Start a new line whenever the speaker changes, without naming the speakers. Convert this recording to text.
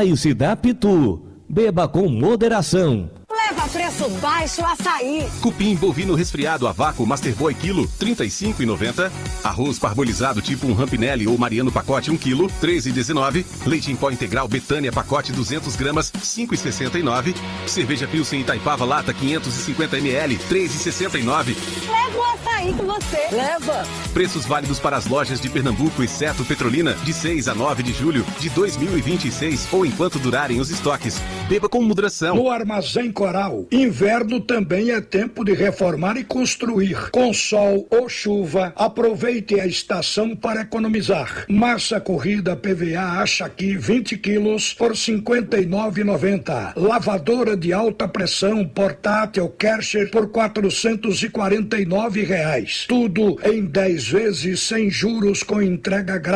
Ensaio-se da Pitu. Beba com moderação.
Leva preço baixo açaí.
Cupim bovino resfriado a vácuo Masterboy quilo, R$ 35,90. Arroz parbolizado tipo um Rampinelli ou Mariano pacote 1 kg, R$ 13,19. Leite em pó integral Betânia pacote 200 gramas, R$ 5,69. Cerveja Pilsen Itaipava lata 550 ml, R$ 3,69.
Leva o açaí com você. Leva.
Preços válidos para as lojas de Pernambuco, exceto Petrolina, de 6 a 9 de julho de 2026 ou enquanto durarem os estoques. Beba com moderação.
No Armazém Coral, inverno também é tempo de reformar e construir. Com sol ou chuva, aproveite a estação para economizar. Massa corrida PVA Achaqui 20 quilos por R$ 59,90. Lavadora de alta pressão portátil Karcher por R$ 449. Tudo em 10 vezes sem juros com entrega grátis.